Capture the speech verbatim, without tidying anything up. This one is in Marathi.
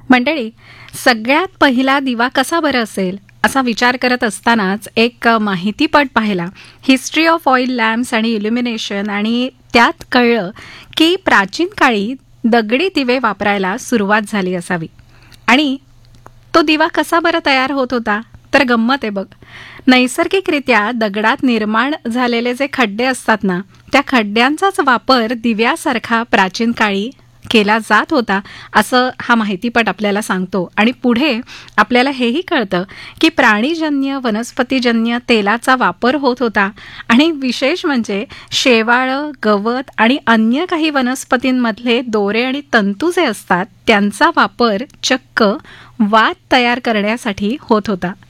मंडळी, सगळ्यात पहिला दिवा कसा बरं असेल असा विचार करत असतानाच एक माहितीपट पाहिला, हिस्ट्री ऑफ ऑइल लॅम्प्स आणि इल्युमिनेशन, आणि त्यात कळलं की प्राचीन काळी दगडी दिवे वापरायला सुरुवात झाली असावी. आणि तो दिवा कसा बरं तयार होत होता? तर गंमत आहे बघ. नैसर्गिकरित्या दगडात निर्माण झालेले जे खड्डे असतात ना, त्या खड्ड्यांचाच वापर दिव्यासारखा प्राचीन काळी केला जात होता, असं हा माहितीपट आपल्याला सांगतो. आणि पुढे आपल्याला हेही कळतं की प्राणीजन्य वनस्पतीजन्य तेलाचा वापर होत होता. आणि विशेष म्हणजे शेवाळं, गवत आणि अन्य काही वनस्पतींमधले दोरे आणि तंतू जे असतात त्यांचा वापर चक्क वात तयार करण्यासाठी होत होता.